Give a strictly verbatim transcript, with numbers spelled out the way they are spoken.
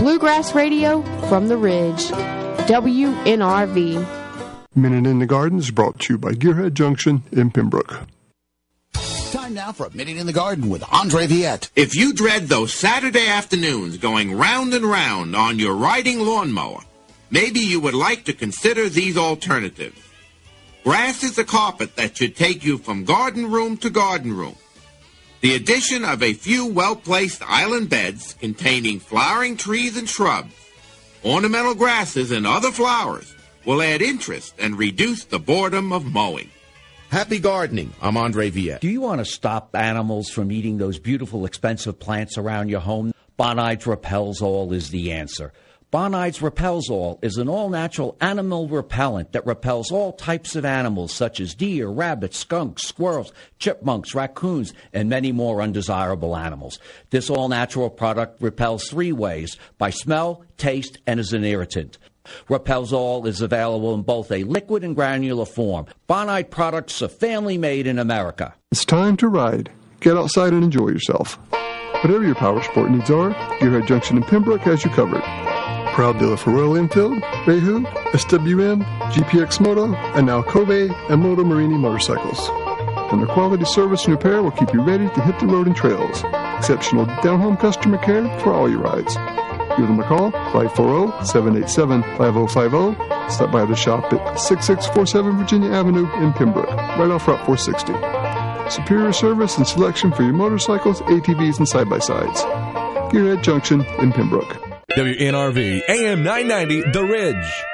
Bluegrass Radio from the Ridge. W N R V. Minute in the Garden is brought to you by Gearhead Junction in Pembroke. Time now for a Minute in the Garden with Andre Viette. If you dread those Saturday afternoons going round and round on your riding lawnmower, maybe you would like to consider these alternatives. Grass is a carpet that should take you from garden room to garden room. The addition of a few well-placed island beds containing flowering trees and shrubs, ornamental grasses, and other flowers will add interest and reduce the boredom of mowing. Happy gardening. I'm Andre Viette. Do you want to stop animals from eating those beautiful, expensive plants around your home? Bonides Repels All is the answer. Bonides Repels All is an all-natural animal repellent that repels all types of animals such as deer, rabbits, skunks, squirrels, chipmunks, raccoons, and many more undesirable animals. This all-natural product repels three ways: by smell, taste, and as an irritant. Repels All is available in both a liquid and granular form. Bonide products are family-made in America. It's time to ride. Get outside and enjoy yourself. Whatever your power sport needs are, Gearhead Junction in Pembroke has you covered. Proud dealer for Royal Enfield, Bayhoo, S W M, G P X Moto, and now Kobe and Moto Marini motorcycles. And their quality service and repair will keep you ready to hit the road and trails. Exceptional down-home customer care for all your rides. Give them a call, five four zero, seven eight seven, five zero five zero. Stop by the shop at sixty-six forty-seven Virginia Avenue in Pembroke, right off Route four sixty. Superior service and selection for your motorcycles, A T Vs, and side-by-sides. Gearhead Junction in Pembroke. W N R V, A M nine ninety, The Ridge.